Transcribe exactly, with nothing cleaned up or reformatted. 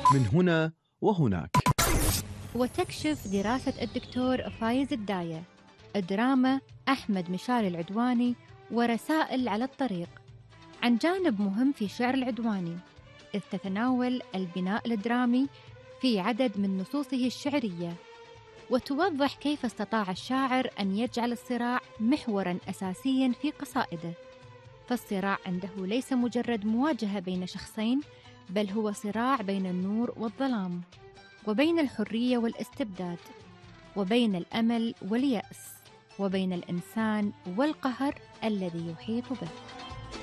من هنا وهناك. وتكشف دراسة الدكتور فايز الداية دراما أحمد مشاري العدواني ورسائل على الطريق عن جانب مهم في شعر العدواني، إذ تتناول البناء الدرامي في عدد من نصوصه الشعرية، وتوضح كيف استطاع الشاعر أن يجعل الصراع محوراً أساسياً في قصائده. فالصراع عنده ليس مجرد مواجهة بين شخصين، بل هو صراع بين النور والظلام، وبين الحرية والاستبداد، وبين الأمل واليأس، وبين الإنسان والقهر الذي يحيط به.